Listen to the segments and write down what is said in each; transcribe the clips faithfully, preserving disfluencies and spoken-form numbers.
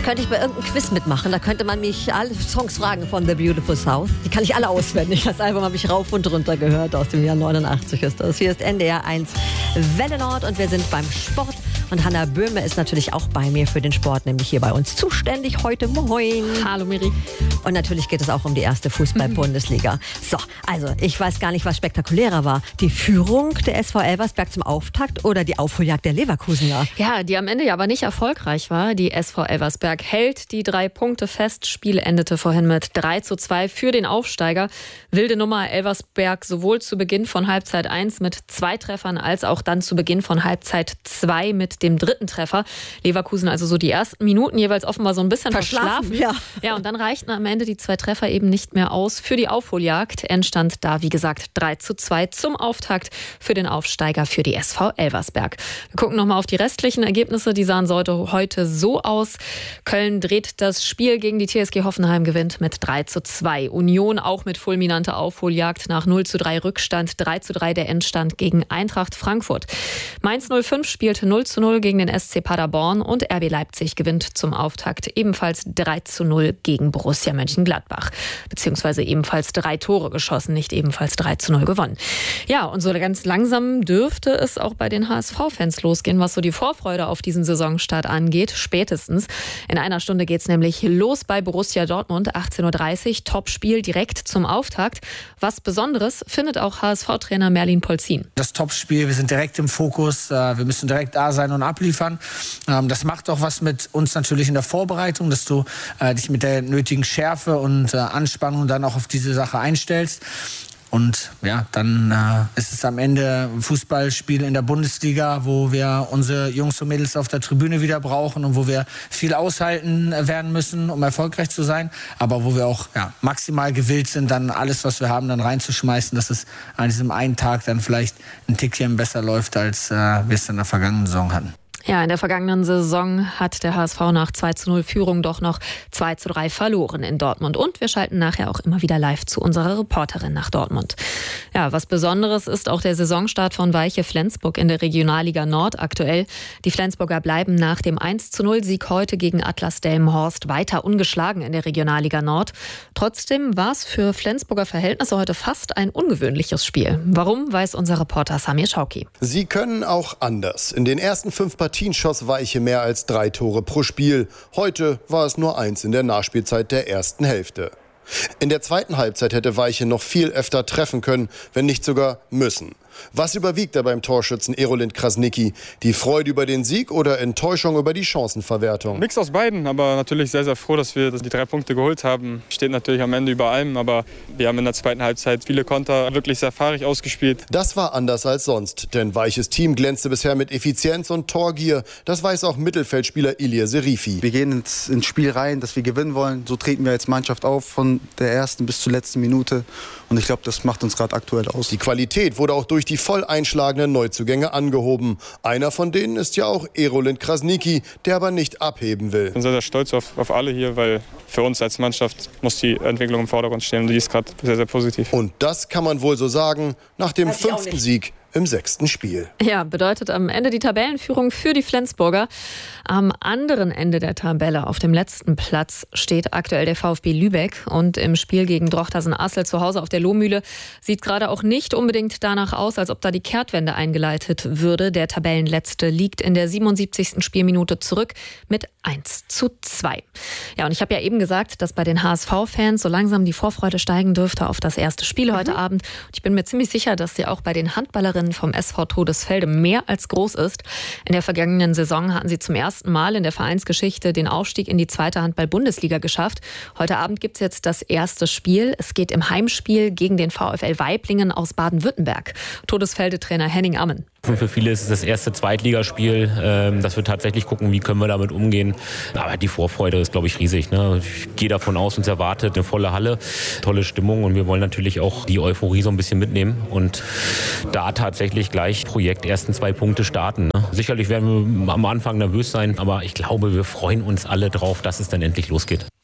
könnte ich bei irgendeinem Quiz mitmachen. Da könnte man mich alle Songs fragen von The Beautiful South. Die kann ich alle auswendig. Das Album habe ich rauf und runter gehört. Aus dem Jahr neunundachtzig ist das. Hier ist N D R eins Welle Nord und wir sind beim Sport. Und Hanna Böhme ist natürlich auch bei mir für den Sport, nämlich hier bei uns zuständig heute. Moin. Hallo Miri. Und natürlich geht es auch um die erste Fußball-Bundesliga. So, also ich weiß gar nicht, was spektakulärer war. Die Führung der S V Elversberg zum Auftakt oder die Aufholjagd der Leverkusener? Ja, die am Ende ja aber nicht erfolgreich war. Die S V Elversberg hält die drei Punkte fest. Spiel endete vorhin mit drei zu zwei für den Aufsteiger. Wilde Nummer Elversberg sowohl zu Beginn von Halbzeit eins mit zwei Treffern als auch dann zu Beginn von Halbzeit zwei mit dem dritten Treffer. Leverkusen also so die ersten Minuten jeweils offenbar so ein bisschen verschlafen. verschlafen. Ja. ja, und dann reichten am Ende die zwei Treffer eben nicht mehr aus für die Aufholjagd. Endstand da, wie gesagt, drei zu zwei zum Auftakt für den Aufsteiger für die S V Elversberg. Wir gucken nochmal auf die restlichen Ergebnisse. Die sahen heute so aus. Köln dreht das Spiel gegen die T S G Hoffenheim, gewinnt mit drei zu zwei. Union auch mit fulminanter Aufholjagd nach null zu drei Rückstand. drei zu drei der Endstand gegen Eintracht Frankfurt. Mainz null fünf spielte null zu null gegen den S C Paderborn und R B Leipzig gewinnt zum Auftakt ebenfalls drei zu null gegen Borussia Mönchengladbach. Beziehungsweise ebenfalls drei Tore geschossen, nicht ebenfalls drei zu null gewonnen. Ja, und so ganz langsam dürfte es auch bei den H S V-Fans losgehen, was so die Vorfreude auf diesen Saisonstart angeht. Spätestens. In einer Stunde geht es nämlich los bei Borussia Dortmund, achtzehn Uhr dreißig. Topspiel direkt zum Auftakt. Was Besonderes findet auch H S V-Trainer Merlin Polzin. Das Topspiel, wir sind direkt im Fokus. Wir müssen direkt da sein und abliefern. Das macht auch was mit uns natürlich in der Vorbereitung, dass du dich mit der nötigen Schärfe und Anspannung dann auch auf diese Sache einstellst. Und ja, dann äh, ist es am Ende ein Fußballspiel in der Bundesliga, wo wir unsere Jungs und Mädels auf der Tribüne wieder brauchen und wo wir viel aushalten werden müssen, um erfolgreich zu sein. Aber wo wir auch ja, maximal gewillt sind, dann alles, was wir haben, dann reinzuschmeißen, dass es an diesem einen Tag dann vielleicht ein Tickchen besser läuft, als äh, wir es in der vergangenen Saison hatten. Ja, in der vergangenen Saison hat der H S V nach zwei zu null Führung doch noch zwei zu drei verloren in Dortmund. Und wir schalten nachher auch immer wieder live zu unserer Reporterin nach Dortmund. Ja, was Besonderes ist auch der Saisonstart von Weiche Flensburg in der Regionalliga Nord aktuell. Die Flensburger bleiben nach dem eins zu null Sieg heute gegen Atlas Delmenhorst weiter ungeschlagen in der Regionalliga Nord. Trotzdem war es für Flensburger Verhältnisse heute fast ein ungewöhnliches Spiel. Warum, weiß unser Reporter Samir Schauki. Sie können auch anders. In den ersten fünf Partien schoss Weiche mehr als drei Tore pro Spiel. Heute war es nur eins in der Nachspielzeit der ersten Hälfte. In der zweiten Halbzeit hätte Weiche noch viel öfter treffen können, wenn nicht sogar müssen. Was überwiegt da beim Torschützen Erolind Krasnicki? Die Freude über den Sieg oder Enttäuschung über die Chancenverwertung? Mix aus beiden, aber natürlich sehr, sehr froh, dass wir die drei Punkte geholt haben. Steht natürlich am Ende über allem, aber wir haben in der zweiten Halbzeit viele Konter wirklich sehr fahrig ausgespielt. Das war anders als sonst, denn Weiches Team glänzte bisher mit Effizienz und Torgier. Das weiß auch Mittelfeldspieler Ilir Serifi. Wir gehen ins, ins Spiel rein, dass wir gewinnen wollen. So treten wir als Mannschaft auf, von der ersten bis zur letzten Minute. Und ich glaube, das macht uns gerade aktuell aus. Die Qualität wurde auch durch die voll einschlagenden Neuzugänge angehoben. Einer von denen ist ja auch Erolind Krasnicki, der aber nicht abheben will. Ich bin sehr, sehr stolz auf, auf alle hier, weil für uns als Mannschaft muss die Entwicklung im Vordergrund stehen. Und die ist gerade sehr, sehr positiv. Und das kann man wohl so sagen, nach dem fünften Sieg im sechsten Spiel. Ja, bedeutet am Ende die Tabellenführung für die Flensburger. Am anderen Ende der Tabelle, auf dem letzten Platz, steht aktuell der VfB Lübeck. Und im Spiel gegen Drochtersen-Assel zu Hause auf der Lohmühle sieht gerade auch nicht unbedingt danach aus, als ob da die Kehrtwende eingeleitet würde. Der Tabellenletzte liegt in der siebenundsiebzigsten Spielminute zurück mit eins zu zwei. Ja, und ich habe ja eben gesagt, dass bei den H S V-Fans so langsam die Vorfreude steigen dürfte auf das erste Spiel heute mhm. Abend. Und ich bin mir ziemlich sicher, dass sie auch bei den Handballerinnen vom S V Todesfelde mehr als groß ist. In der vergangenen Saison hatten sie zum ersten Mal in der Vereinsgeschichte den Aufstieg in die zweite Handball-Bundesliga geschafft. Heute Abend gibt es jetzt das erste Spiel. Es geht im Heimspiel gegen den VfL Waiblingen aus Baden-Württemberg. Todesfelde-Trainer Henning Ammen. Für viele ist es das erste Zweitligaspiel, dass wir tatsächlich gucken, wie können wir damit umgehen. Aber die Vorfreude ist, glaube ich, riesig. Ich gehe davon aus, uns erwartet eine volle Halle, tolle Stimmung und wir wollen natürlich auch die Euphorie so ein bisschen mitnehmen und da tatsächlich gleich Projekt ersten zwei Punkte starten. Sicherlich werden wir am Anfang nervös sein, aber ich glaube, wir freuen uns alle drauf, dass es dann endlich losgeht.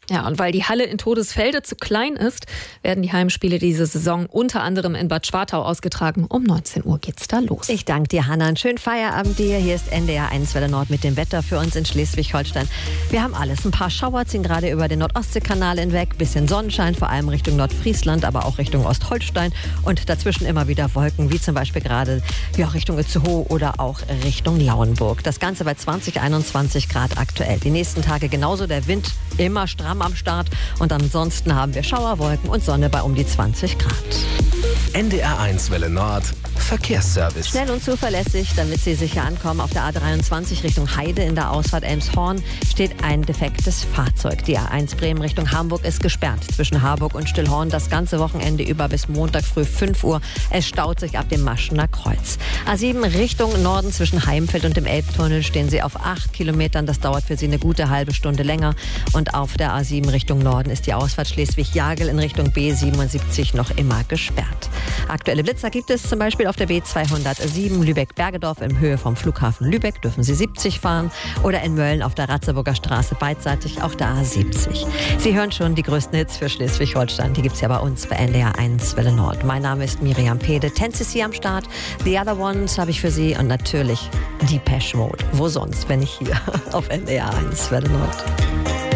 Ja, und weil die Halle in Todesfelde zu klein ist, werden die Heimspiele diese Saison unter anderem in Bad Schwartau ausgetragen. Um neunzehn Uhr geht's da los. Ich danke dir, Hanna. Einen schönen Feierabend dir. Hier ist N D R eins Welle Nord mit dem Wetter für uns in Schleswig-Holstein. Wir haben alles. Ein paar Schauer ziehen gerade über den Nordostseekanal hinweg. Bisschen Sonnenschein, vor allem Richtung Nordfriesland, aber auch Richtung Ostholstein. Und dazwischen immer wieder Wolken, wie zum Beispiel gerade ja, Richtung Itzehoe oder auch Richtung Lauenburg. Das Ganze bei zwanzig, einundzwanzig Grad aktuell. Die nächsten Tage genauso. Der Wind immer stramm am Start. Und ansonsten haben wir Schauerwolken und Sonne bei um die zwanzig Grad. N D R eins Welle Nord Verkehrsservice. Schnell und zuverlässig, damit Sie sicher ankommen. Auf der A dreiundzwanzig Richtung Heide in der Ausfahrt Elmshorn steht ein defektes Fahrzeug. Die A eins Bremen Richtung Hamburg ist gesperrt zwischen Harburg und Stillhorn. Das ganze Wochenende über bis Montag früh fünf Uhr. Es staut sich ab dem Maschener Kreuz. A sieben Richtung Norden zwischen Heimfeld und dem Elbtunnel stehen Sie auf acht Kilometern. Das dauert für Sie eine gute halbe Stunde länger. Und auf der A sieben Richtung Norden ist die Ausfahrt Schleswig-Jagel in Richtung B siebenundsiebzig noch immer gesperrt. Aktuelle Blitzer gibt es zum Beispiel auf der B zweihundertsieben Lübeck-Bergedorf in Höhe vom Flughafen Lübeck dürfen Sie siebzig fahren oder in Mölln auf der Ratzeburger Straße beidseitig auf der A siebzig. Sie hören schon die größten Hits für Schleswig-Holstein. Die gibt es ja bei uns bei N D R eins Welle Nord. Mein Name ist Miriam Pede. ten C C am Start. The Other Ones habe ich für Sie und natürlich Depeche Mode. Wo sonst, wenn nicht hier auf N D R eins Welle Nord.